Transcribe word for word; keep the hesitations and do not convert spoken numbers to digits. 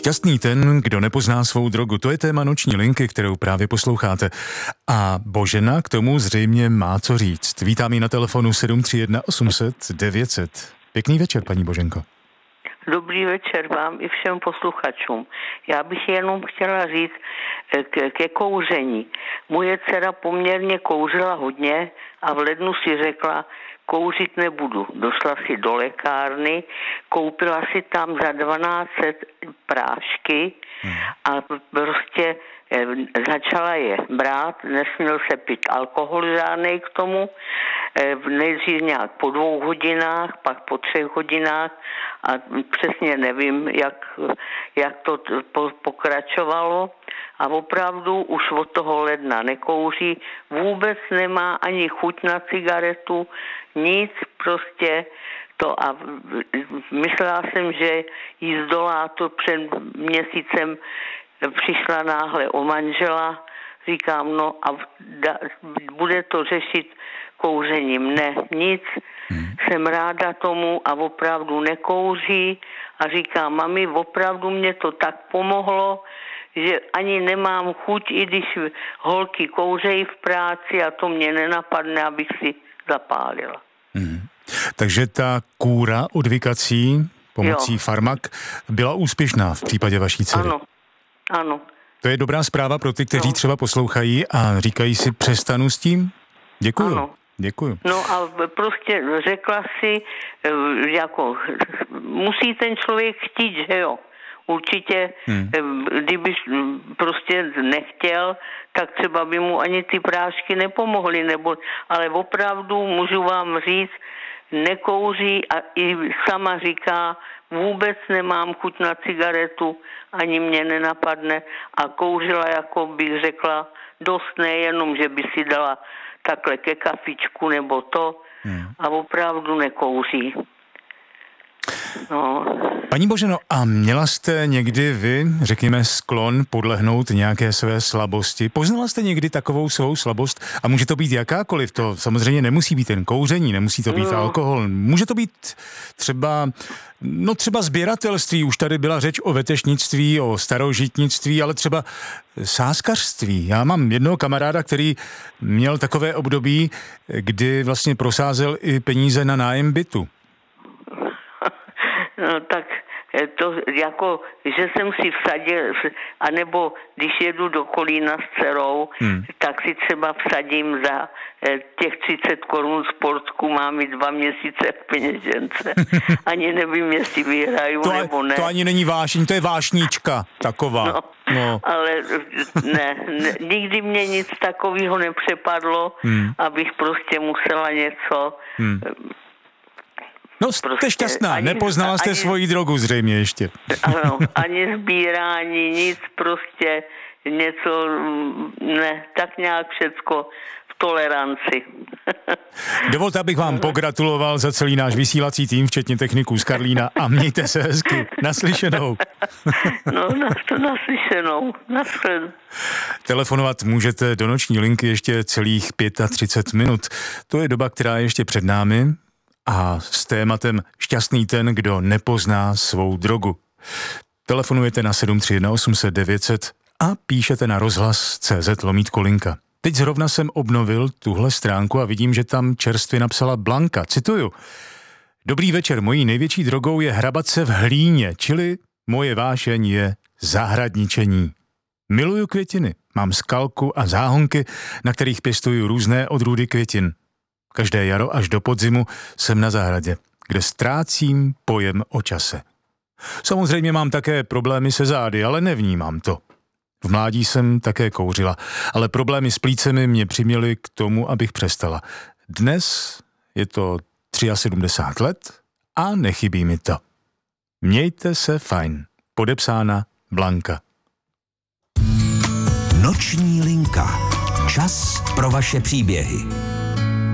Šťastný ten, kdo nepozná svou drogu, to je téma Noční linky, kterou právě posloucháte. A Božena k tomu zřejmě má co říct. Vítám ji na telefonu sedm tři jedna osm set devět set. Pěkný večer, paní Boženko. Dobrý večer vám i všem posluchačům. Já bych jenom chtěla říct ke, ke kouření. Moje dcera poměrně kouřila hodně a v lednu si řekla, kouřit nebudu. Došla si do lékárny, koupila si tam za dvanáct set prášky a prostě začala je brát, nesměl se pít alkohol žádnej k tomu, nejdřív nějak po dvou hodinách, pak po třech hodinách a přesně nevím, jak, jak to pokračovalo a opravdu už od toho ledna nekouří, vůbec nemá ani chuť na cigaretu, nic, prostě to a myslela jsem, že jí zdolá to před měsícem. Přišla náhle o manžela, říkám, no a da, bude to řešit kouřením. Ne, nic, hmm. jsem ráda tomu a opravdu nekouří a říkám, mami, opravdu mě to tak pomohlo, že ani nemám chuť, i když holky kouřejí v práci a to mě nenapadne, abych si zapálila. Hmm. Takže ta kůra odvykací pomocí jo. farmak byla úspěšná v případě vaší dcery. Ano. Ano. To je dobrá zpráva pro ty, kteří no. třeba poslouchají a říkají si, přestanu s tím? Děkuju. Ano. Děkuju. No a prostě řekla si, jako musí ten člověk chtít, že jo. Určitě, hmm. kdyby prostě nechtěl, tak třeba by mu ani ty prášky nepomohly, nebo, ale opravdu můžu vám říct, nekouří a i sama říká, vůbec nemám chuť na cigaretu, ani mě nenapadne a kouřila, jako bych řekla, dost nejenom, že by si dala takhle ke kafičku nebo to hmm. a opravdu nekouří. No. Paní Boženo, a měla jste někdy vy, řekněme, sklon podlehnout nějaké své slabosti? Poznala jste někdy takovou svou slabost? A může to být jakákoliv, to samozřejmě nemusí být jen kouření, nemusí to být no. alkohol, může to být třeba, no třeba sběratelství, už tady byla řeč o vetešnictví, o starožitnictví, ale třeba sázkařství. Já mám jednoho kamaráda, který měl takové období, kdy vlastně prosázel i peníze na nájem bytu. No, tak to jako, že jsem si vsadil, anebo když jedu do Kolína s dcerou, hmm. tak si třeba vsadím za těch třicet korun sportku, mám i dva měsíce v peněžence. Ani nevím, jestli vyhraju to, nebo ne. To ani není vášeň, to je vášnička taková. No, no. Ale ne, ne, nikdy mě nic takového nepřepadlo, hmm. abych prostě musela něco... Hmm. No jste prostě, šťastná, ani, nepoznala jste ani, svoji drogu zřejmě ještě. Ano, ani sbírání, nic, prostě něco, ne, tak nějak všecko v toleranci. Dovolte, abych vám pogratuloval za celý náš vysílací tým, včetně techniků z Karlína a mějte se hezky. Naslyšenou. No, naslyšenou. Naschledanou. Telefonovat můžete do Noční linky ještě celých třicet pět minut. To je doba, která je ještě před námi. A s tématem Šťastný ten, kdo nepozná svou drogu. Telefonujete na sedm tři jedna osm set devět set a píšete na rozhlas tečka cé zet lomítko linka. Teď zrovna jsem obnovil tuhle stránku a vidím, že tam čerstvě napsala Blanka. Cituju. Dobrý večer, mojí největší drogou je hrabat se v hlíně, čili moje vášeň je zahradničení. Miluju květiny, mám skalku a záhonky, na kterých pěstuju různé odrůdy květin. Každé jaro až do podzimu jsem na zahradě, kde ztrácím pojem o čase. Samozřejmě mám také problémy se zády, ale nevnímám to. V mládí jsem také kouřila, ale problémy s plícemi mě přiměly k tomu, abych přestala. Dnes je to sedmdesát tři let a nechybí mi to. Mějte se fajn. Podepsána Blanka. Noční linka. Čas pro vaše příběhy.